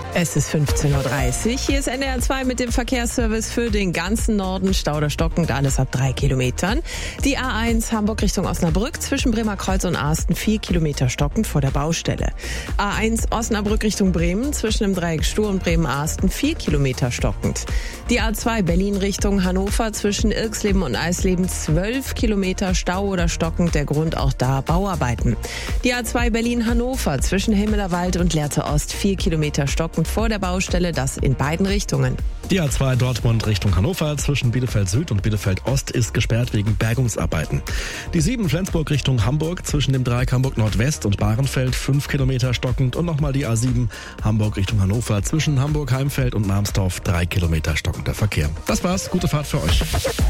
Es ist 15.30 Uhr. Hier ist NDR 2 mit dem Verkehrsservice für den ganzen Norden. Stau oder stockend, alles ab 3 Kilometern. Die A1 Hamburg Richtung Osnabrück zwischen Bremerkreuz und Asten 4 Kilometer stockend vor der Baustelle. A1 Osnabrück Richtung Bremen zwischen dem Dreieck Stur und Bremen-Asten 4 Kilometer stockend. Die A2 Berlin Richtung Hannover zwischen Irxleben und Eisleben 12 Kilometer Stau oder stockend. Der Grund auch da Bauarbeiten. Die A2 Berlin-Hannover zwischen Himmelerwald und Lehrte Ost 4 Kilometer stockend vor der Baustelle, das in beiden Richtungen. Die A2 Dortmund Richtung Hannover zwischen Bielefeld Süd und Bielefeld Ost ist gesperrt wegen Bergungsarbeiten. Die 7 Flensburg Richtung Hamburg zwischen dem Dreieck Hamburg Nordwest und Bahrenfeld 5 Kilometer stockend und nochmal die A7 Hamburg Richtung Hannover zwischen Hamburg Heimfeld und Namsdorf 3 Kilometer stockender Verkehr. Das war's, gute Fahrt für euch.